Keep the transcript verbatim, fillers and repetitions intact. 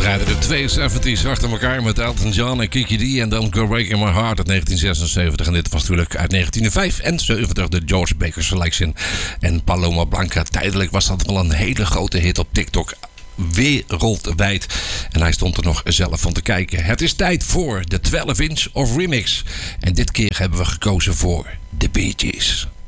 draaiden de tweeënzeventig's achter elkaar met Elton John en Kiki D en dan Go Breaking My Heart uit negentien zesenzeventig. En dit was natuurlijk uit negentien vijfenzeventig de George Baker Selection. En Paloma Blanca, tijdelijk was dat wel een hele grote hit op TikTok. Wereldwijd. En hij stond er nog zelf van te kijken. Het is tijd voor de twaalf inch of remix. En dit keer hebben we gekozen voor The Bee Gees.